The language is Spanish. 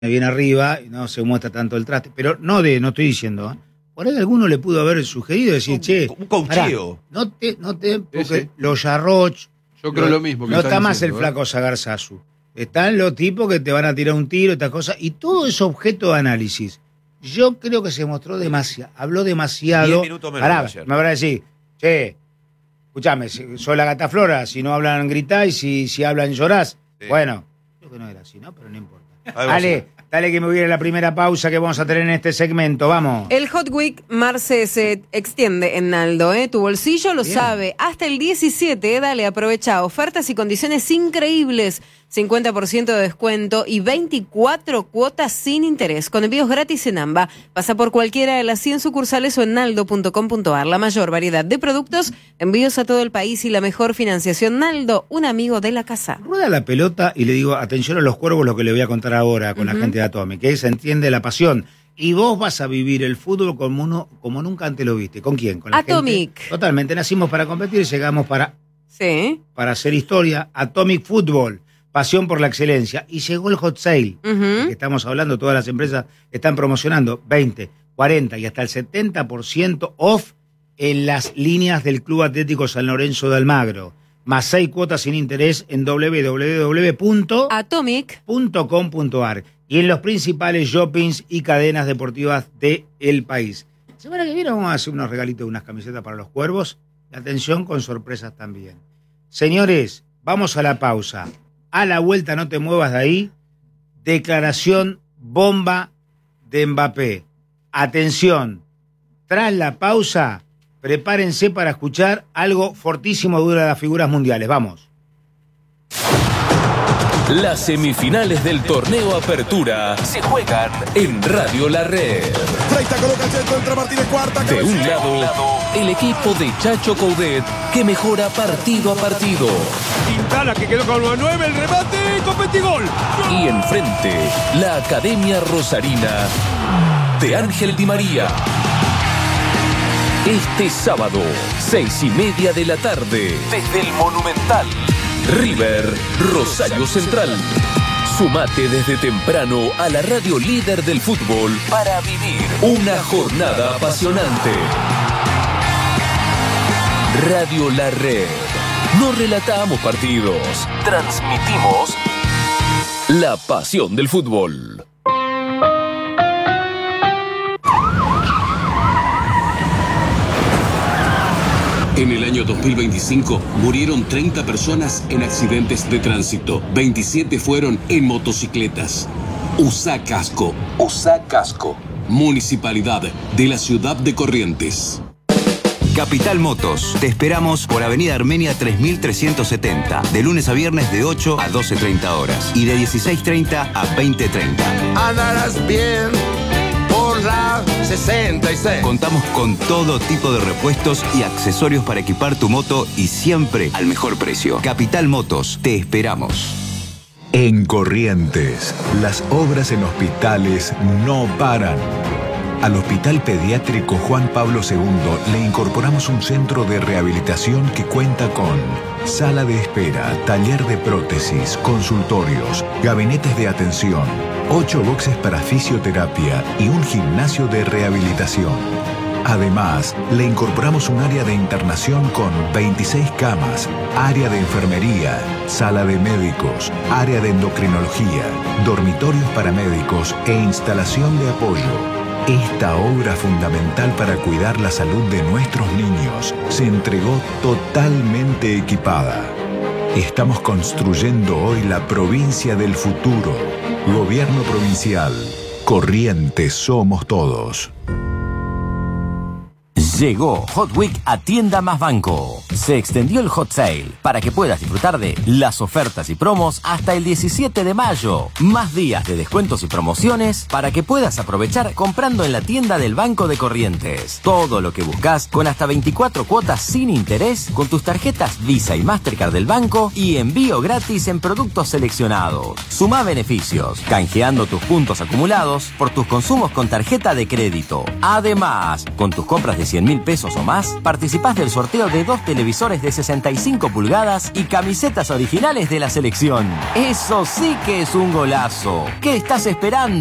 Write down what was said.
bien arriba, y no se muestra tanto el traste, pero no estoy diciendo, por ahí alguno le pudo haber sugerido decir, un coacheo. Porque los Yarroch, yo creo lo mismo que no está más diciendo, el flaco Sagarzazu. Están los tipos que te van a tirar un tiro, estas cosas, y todo es objeto de análisis. Yo creo que se mostró demasiado, habló demasiado. 10 minutos menos ayer. Me van a decir, che, escuchame, soy la gata Flora, si no hablan gritás y si hablan llorás. Sí. Bueno, creo que no era así, ¿no? Pero no importa. Dale que me voy a ir a la primera pausa que vamos a tener en este segmento, vamos. El Hot Week, Marce, se extiende en Naldo, Tu bolsillo lo sabe. Hasta el 17, dale, aprovecha ofertas y condiciones increíbles. 50% de descuento y 24 cuotas sin interés, con envíos gratis en AMBA. Pasa por cualquiera de las 100 sucursales o en naldo.com.ar. La mayor variedad de productos, envíos a todo el país y la mejor financiación. Naldo, un amigo de la casa. Rueda la pelota y le digo, atención a los cuervos, lo que le voy a contar ahora con la gente de Atomic, que se entiende la pasión. Y vos vas a vivir el fútbol como nunca antes lo viste. ¿Con quién? Con la Atomic. Gente. Totalmente, nacimos para competir, llegamos para hacer historia. Atomic Fútbol. Pasión por la excelencia. Y llegó el hot sale, que estamos hablando, todas las empresas están promocionando 20, 40 y hasta el 70% off en las líneas del Club Atlético San Lorenzo de Almagro. Más 6 cuotas sin interés en www.atomic.com.ar y en los principales shoppings y cadenas deportivas del país. Semana que viene vamos a hacer unos regalitos de unas camisetas para los cuervos. Atención, con sorpresas también. Señores, vamos a la pausa. A la vuelta, no te muevas de ahí. Declaración bomba de Mbappé. Atención, tras la pausa, prepárense para escuchar algo fortísimo de una de las figuras mundiales. Vamos. Las semifinales del torneo Apertura se juegan en Radio La Red. Freita coloca el centro, entra Martínez, cuarta. De un lado, el equipo de Chacho Coudet, que mejora partido a partido. Quintana, que quedó con 9, el remate, con 20 gol. Y enfrente, la Academia Rosarina de Ángel Di María. Este sábado, 6:30 de la tarde, desde el Monumental. River, Rosario Central. Sumate desde temprano a la radio líder del fútbol para vivir una jornada apasionante. Radio La Red. No relatamos partidos, transmitimos la pasión del fútbol. En el año 2025 murieron 30 personas en accidentes de tránsito. 27 fueron en motocicletas. Usá casco. Usá casco. Municipalidad de la ciudad de Corrientes. Capital Motos. Te esperamos por Avenida Armenia 3370. De lunes a viernes de 8 a 12:30 horas. Y de 16:30 a 20:30. Andarás bien por la 66. Contamos con todo tipo de repuestos y accesorios para equipar tu moto y siempre al mejor precio. Capital Motos, te esperamos. En Corrientes, las obras en hospitales no paran. Al Hospital Pediátrico Juan Pablo II le incorporamos un centro de rehabilitación que cuenta con sala de espera, taller de prótesis, consultorios, gabinetes de atención, 8 boxes para fisioterapia y un gimnasio de rehabilitación. Además, le incorporamos un área de internación con 26 camas, área de enfermería, sala de médicos, área de endocrinología, dormitorios para médicos e instalación de apoyo. Esta obra fundamental para cuidar la salud de nuestros niños se entregó totalmente equipada. Estamos construyendo hoy la provincia del futuro. Gobierno provincial. Corrientes somos todos. Llegó Hot Week a Tienda Más Banco. Se extendió el Hot Sale para que puedas disfrutar de las ofertas y promos hasta el 17 de mayo. Más días de descuentos y promociones para que puedas aprovechar comprando en la tienda del Banco de Corrientes. Todo lo que buscas con hasta 24 cuotas sin interés con tus tarjetas Visa y Mastercard del banco y envío gratis en productos seleccionados. Sumá beneficios, canjeando tus puntos acumulados por tus consumos con tarjeta de crédito. Además, con tus compras de 100.000 $100.000 pesos o más, participás del sorteo de 2 televisores de 65 pulgadas y camisetas originales de la selección. Eso sí que es un golazo. ¿Qué estás esperando?